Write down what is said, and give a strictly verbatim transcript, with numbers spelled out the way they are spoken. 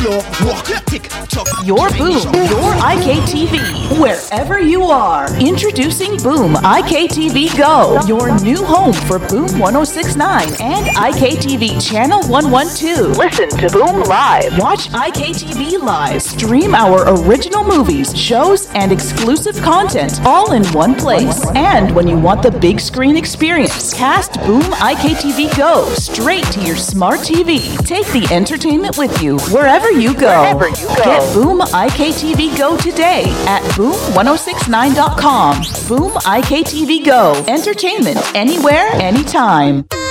floor, walk, tick, tock. Your Boom, your I K T V, wherever you are. Introducing Boom I K T V Go, your new home for Boom one oh six point nine and I K T V Channel one twelve. Listen to Boom live. Watch I K T V live. Stream our original movies, shows, and exclusive content all in one place. And when you want the big screen experience, cast Boom I K T V Go straight to your smart T V. Take the entertainment with you wherever you go. Wherever you go. Get Boom I K T V Go today at boom ten sixty-nine dot com. Boom I K T V Go. Entertainment anywhere, anytime.